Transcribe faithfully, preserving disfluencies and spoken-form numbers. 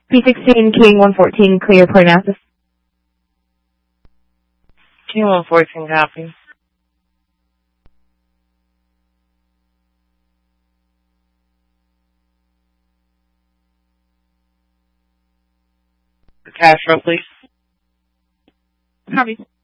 P sixteen, King one fourteen, clear Parnassus. King one fourteen, copy. Castro, please. Copy.